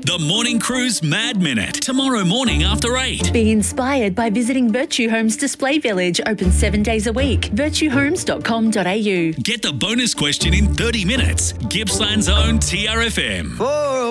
The Morning Cruise Mad Minute. Tomorrow morning after 8. Be inspired by visiting Virtue Homes Display Village, open 7 days a week. virtuehomes.com.au. Get the bonus question in 30 minutes. Gippsland's own TRFM.